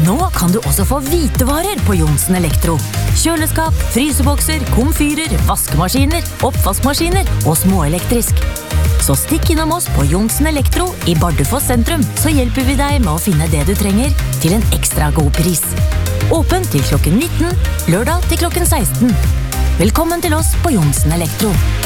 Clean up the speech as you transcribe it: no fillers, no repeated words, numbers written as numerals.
Nå kan du også få hvitevarer på Johnsen Elektro. Kjøleskap, frysebokser, komfyrer, vaskemaskiner, oppvaskmaskiner og småelektrisk. Så stikk innom oss på Johnsen Elektro i Bardufoss sentrum, så hjelper vi deg med å finne det du trenger til en ekstra god pris. Åpen til klokken 19, lørdag til klokken 16. Velkommen til oss på Johnsen Elektro.